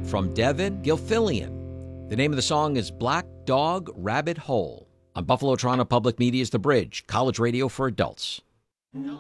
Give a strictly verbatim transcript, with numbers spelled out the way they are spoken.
from Devin Gilfillian. The name of the song is Black Dog Rabbit Hole. On Buffalo Toronto Public Media's The Bridge, college radio for adults.